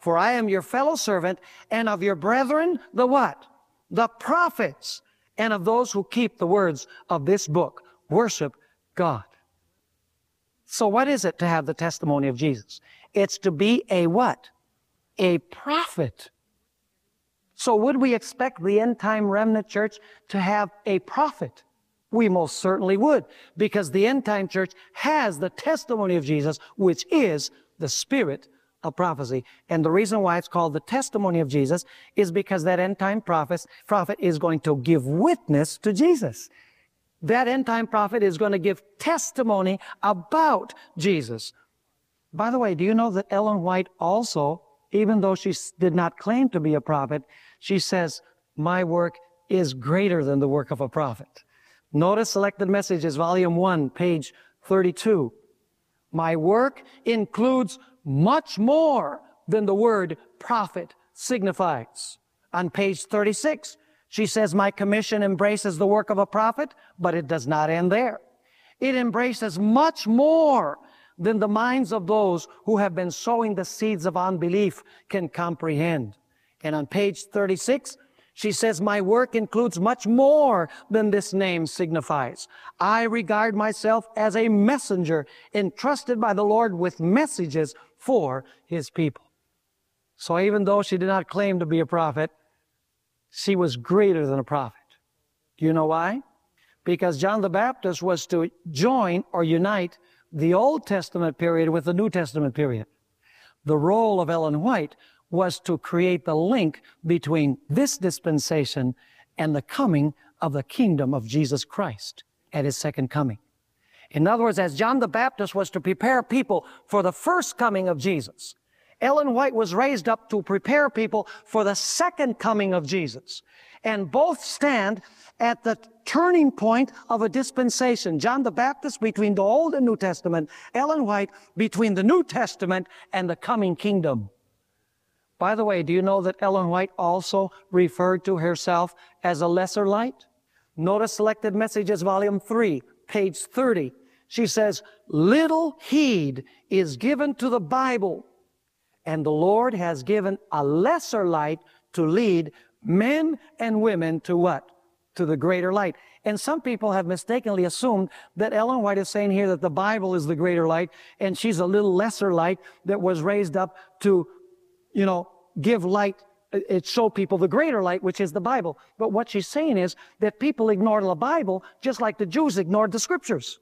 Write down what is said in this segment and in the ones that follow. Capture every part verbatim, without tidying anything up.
For I am your fellow servant, and of your brethren, the what? The prophets, and of those who keep the words of this book. Worship God. So what is it to have the testimony of Jesus? It's to be a what? A prophet. So would we expect the end-time remnant church to have a prophet? We most certainly would, because the end-time church has the testimony of Jesus, which is the spirit of prophecy. And the reason why it's called the testimony of Jesus is because that end-time prophet, prophet is going to give witness to Jesus. That end-time prophet is going to give testimony about Jesus. By the way, do you know that Ellen White also, even though she did not claim to be a prophet, she says, my work is greater than the work of a prophet. Notice Selected Messages, Volume one, page thirty-two. My work includes much more than the word prophet signifies. On page thirty-six, she says, my commission embraces the work of a prophet, but it does not end there. It embraces much more than the minds of those who have been sowing the seeds of unbelief can comprehend. And on page thirty-six, she says, my work includes much more than this name signifies. I regard myself as a messenger entrusted by the Lord with messages for His people. So even though she did not claim to be a prophet, she was greater than a prophet. Do you know why? Because John the Baptist was to join or unite the Old Testament period with the New Testament period. The role of Ellen White was to create the link between this dispensation and the coming of the kingdom of Jesus Christ at His second coming. In other words, as John the Baptist was to prepare people for the first coming of Jesus, Ellen White was raised up to prepare people for the second coming of Jesus. And both stand at the turning point of a dispensation. John the Baptist between the Old and New Testament, Ellen White between the New Testament and the coming kingdom. By the way, do you know that Ellen White also referred to herself as a lesser light? Notice Selected Messages, Volume three, page thirty. She says, little heed is given to the Bible, and the Lord has given a lesser light to lead men and women to what? To the greater light. And some people have mistakenly assumed that Ellen White is saying here that the Bible is the greater light, and she's a little lesser light that was raised up to, you know, give light, it show people the greater light, which is the Bible. But what she's saying is that people ignored the Bible just like the Jews ignored the Scriptures.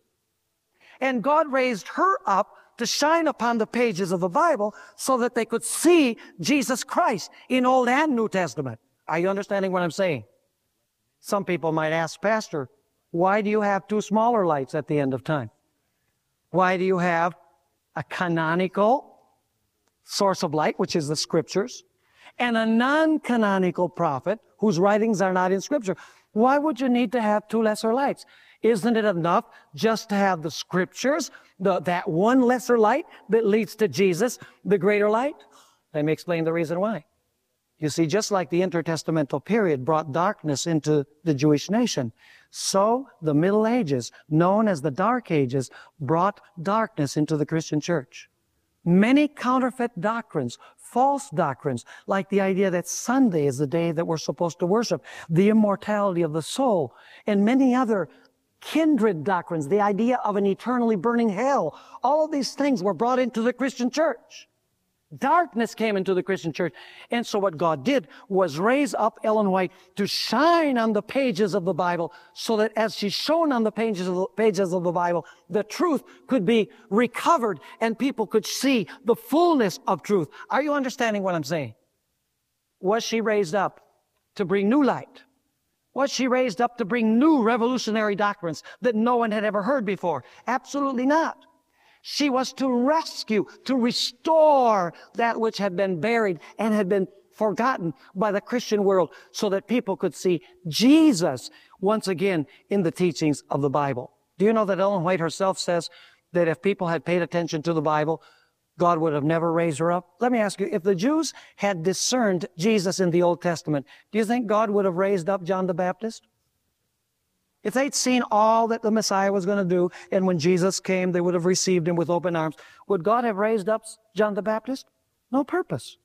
And God raised her up to shine upon the pages of the Bible so that they could see Jesus Christ in Old and New Testament. Are you understanding what I'm saying? Some people might ask, Pastor, why do you have two smaller lights at the end of time? Why do you have a canonical source of light, which is the Scriptures, and a non-canonical prophet whose writings are not in Scripture? Why would you need to have two lesser lights? Isn't it enough just to have the Scriptures, the, that one lesser light that leads to Jesus, the greater light? Let me explain the reason why. You see, just like the intertestamental period brought darkness into the Jewish nation, so the Middle Ages, known as the Dark Ages, brought darkness into the Christian church. Many counterfeit doctrines, false doctrines, like the idea that Sunday is the day that we're supposed to worship, the immortality of the soul, and many other kindred doctrines, the idea of an eternally burning hell. All of these things were brought into the Christian church. Darkness came into the Christian church. And so what God did was raise up Ellen White to shine on the pages of the Bible so that as she shone on the pages of the, pages of the Bible, the truth could be recovered and people could see the fullness of truth. Are you understanding what I'm saying? Was she raised up to bring new light? Was she raised up to bring new revolutionary doctrines that no one had ever heard before? Absolutely not. She was to rescue, to restore that which had been buried and had been forgotten by the Christian world so that people could see Jesus once again in the teachings of the Bible. Do you know that Ellen White herself says that if people had paid attention to the Bible, God would have never raised her up? Let me ask you, if the Jews had discerned Jesus in the Old Testament, do you think God would have raised up John the Baptist? If they'd seen all that the Messiah was going to do, and when Jesus came, they would have received him with open arms, would God have raised up John the Baptist? No purpose.